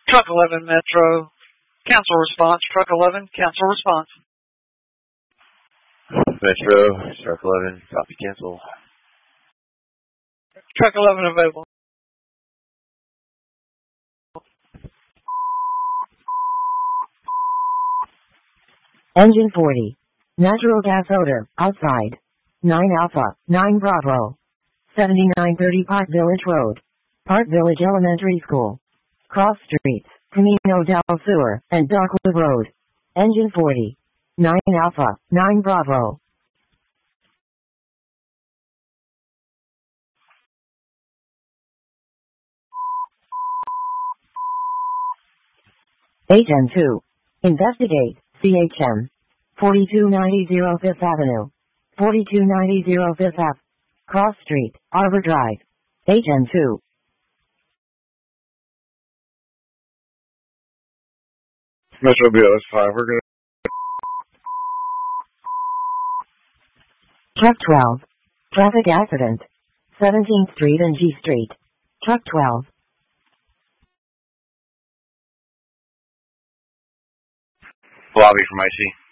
Truck 11 Metro, cancel response. Truck 11, cancel response. Metro, Truck 11, copy cancel. Truck 11 available. Engine 40. Natural gas odor, outside. 9 Alpha, 9 Bravo. 7930 Park Village Road. Park Village Elementary School. Cross Streets, Camino del Sur, and Darkwood Road. Engine 40. 9 Alpha, 9 Bravo. HN2. Investigate, CHM. 4290 Fifth Avenue. 4290 Fifth Ave. Cross Street, Arbor Drive. HN2. Metro BLS 5, we're gonna... Truck 12. Traffic accident. 17th Street and G Street. Truck 12. Lobby from IC.